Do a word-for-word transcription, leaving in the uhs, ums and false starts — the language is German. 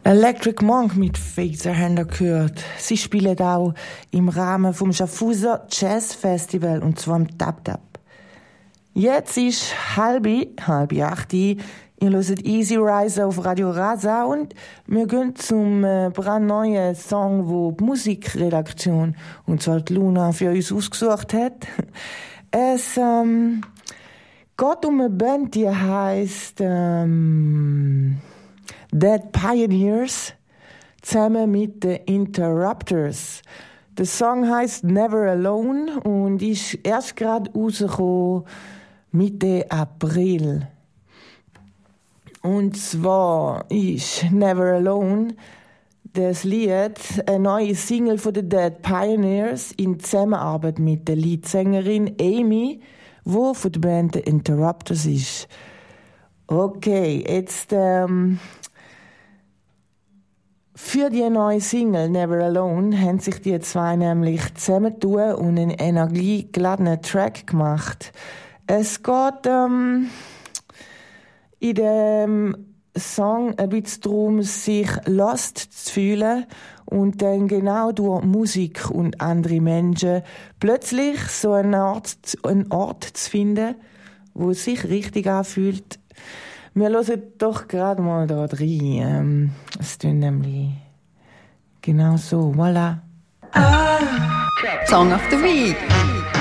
Electric Monk mit Phaser haben wir gehört. Sie spielen auch im Rahmen vom Schaffhauser Jazz Festival und zwar am Tap Tap. Jetzt ist halbe, halbe acht. Ihr hört Easy Riser auf Radio Rasa und wir gehen zum äh, brandneuen Song, wo die Musikredaktion, und zwar die Luna, für uns ausgesucht hat. Es ähm, geht um eine Band, die heisst ähm, Dead Pioneers, zusammen mit den Interrupters. Der Song heisst Never Alone und ist erst gerade rausgekommen Mitte April. Und zwar ist Never Alone das Lied, eine neue Single von den Dead Pioneers in Zusammenarbeit mit der Leadsängerin Amy, die von der Band The Interrupters ist. Okay, jetzt ähm, für die neue Single Never Alone haben sich die zwei nämlich zusammengetan und einen energiegeladenen Track gemacht. Es geht ähm, in dem Song ein bisschen darum, sich lost zu fühlen und dann genau durch Musik und andere Menschen plötzlich so einen Ort, einen Ort zu finden, wo es sich richtig anfühlt. Wir hören doch gerade mal da rein. Ähm, es tut nämlich genau so. Voilà. Ah, Song of the Week.